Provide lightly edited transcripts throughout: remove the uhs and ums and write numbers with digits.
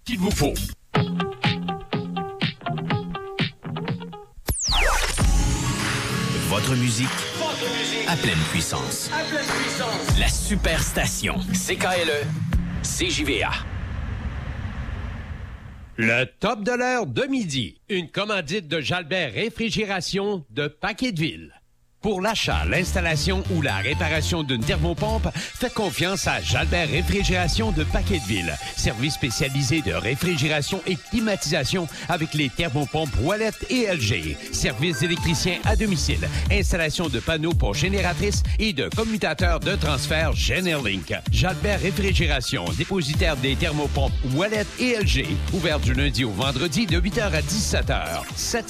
qu'il vous faut. Votre musique à pleine puissance. La Superstation. CKLE, CJVA. Le top de l'heure de midi. Une commandite de Jalbert Réfrigération de Paqueteville. Pour l'achat, l'installation ou la réparation d'une thermopompe, faites confiance à Jalbert Réfrigération de Paqueteville. Service spécialisé de réfrigération et climatisation avec les thermopompes Ouellette et LG. Service d'électricien à domicile. Installation de panneaux pour génératrices et de commutateurs de transfert Generlink. Jalbert Réfrigération, dépositaire des thermopompes Ouellette et LG. Ouvert du lundi au vendredi de 8h à 17h.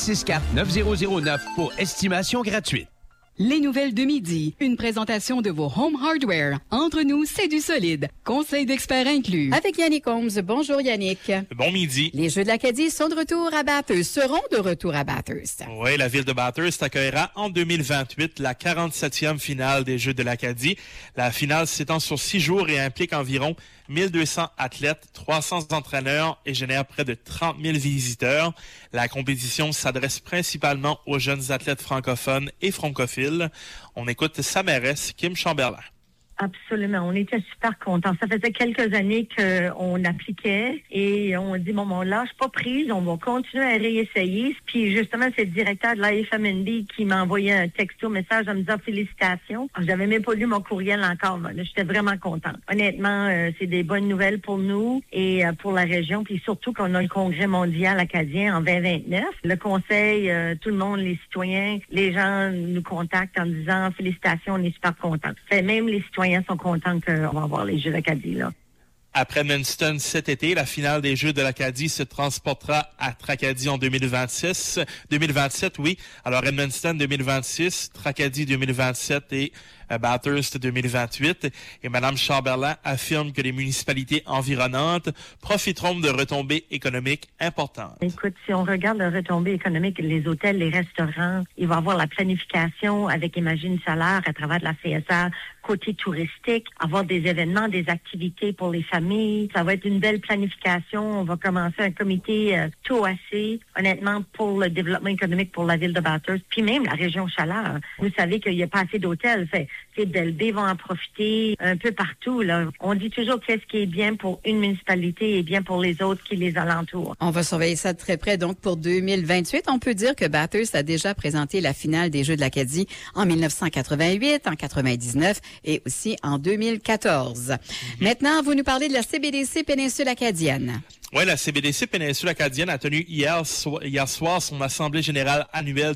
764-9009 pour estimation gratuite. Les nouvelles de midi. Une présentation de vos Home Hardware. Entre nous, c'est du solide. Conseil d'experts inclus. Avec Yannick Holmes. Bonjour Yannick. Bon midi. Les Jeux de l'Acadie sont de retour à Bathurst, seront de retour à Bathurst. Oui, la ville de Bathurst accueillera en 2028 la 47e finale des Jeux de l'Acadie. La finale s'étend sur 6 jours et implique environ 1200 athlètes, 300 entraîneurs et génère près de 30 000 visiteurs. La compétition s'adresse principalement aux jeunes athlètes francophones et francophiles. On écoute sa mairesse, Kim Chamberlain. Absolument. On était super contents. Ça faisait quelques années qu'on appliquait et on dit, bon, on lâche pas prise, on va continuer à réessayer. Puis justement, c'est le directeur de la FMNB qui m'a envoyé un texto message en me disant félicitations. J'avais même pas lu mon courriel encore. Là, j'étais vraiment contente. Honnêtement, c'est des bonnes nouvelles pour nous et pour la région. Puis surtout qu'on a le Congrès mondial acadien en 2029. Le conseil, tout le monde, les citoyens, les gens nous contactent en disant félicitations, on est super contents. Fait même les citoyens sont contents qu'on va avoir les Jeux d'Acadie, là. Après Edmundston cet été, la finale des Jeux de l'Acadie se transportera à Tracadie en 2027, oui. Alors Edmundston 2026, Tracadie 2027 et Bathurst 2028. Et Mme Chamberlain affirme que les municipalités environnantes profiteront de retombées économiques importantes. Écoute, si on regarde les retombées économiques, les hôtels, les restaurants, il va y avoir la planification avec Imagine Salaire à travers de la CSA, côté touristique, avoir des événements, des activités pour les familles. Ça va être une belle planification. On va commencer un comité TOAC, honnêtement, pour le développement économique pour la ville de Bathurst, puis même la région Chaleur. Vous savez qu'il n'y a pas assez d'hôtels. Les Belle-Baie vont en profiter un peu partout, là. On dit toujours qu'est-ce qui est bien pour une municipalité est bien pour les autres qui les alentourent. On va surveiller ça de très près. Donc, pour 2028, on peut dire que Bathurst a déjà présenté la finale des Jeux de l'Acadie en 1988, en 99 et aussi en 2014. Maintenant, vous nous parlez de la CBDC Péninsule Acadienne. Oui, la CBDC Péninsule Acadienne a tenu hier soir son Assemblée générale annuelle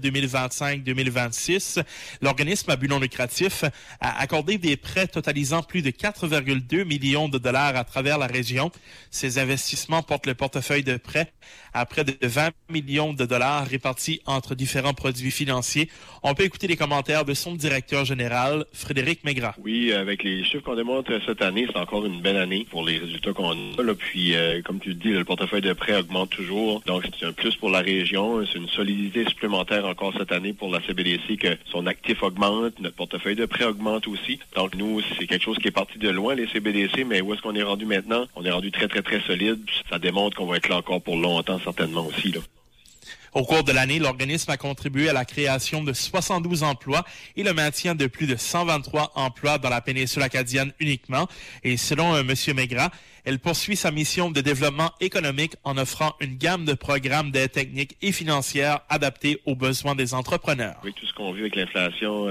2025-2026. L'organisme à but non lucratif a accordé des prêts totalisant plus de 4,2 millions de dollars à travers la région. Ces investissements portent le portefeuille de prêts à près de 20 millions de dollars répartis entre différents produits financiers. On peut écouter les commentaires de son directeur général, Frédéric Maigrat. Oui, avec les chiffres qu'on démontre cette année, c'est encore une belle année pour les résultats qu'on a. Là. Puis, comme tu dis, le portefeuille de prêts augmente toujours. Donc, c'est un plus pour la région. C'est une solidité supplémentaire encore cette année pour la CBDC que son actif augmente, notre portefeuille de prêts augmente aussi. Donc, nous, c'est quelque chose qui est parti de loin, les CBDC, mais où est-ce qu'on est rendu maintenant? On est rendu très, très, très solide. Ça démontre qu'on va être là encore pour longtemps, certainement aussi, là. Au cours de l'année, l'organisme a contribué à la création de 72 emplois et le maintien de plus de 123 emplois dans la péninsule acadienne uniquement. Et selon M. Maigrat, elle poursuit sa mission de développement économique en offrant une gamme de programmes d'aide technique et financière adaptés aux besoins des entrepreneurs. Avec tout ce qu'on vit avec l'inflation,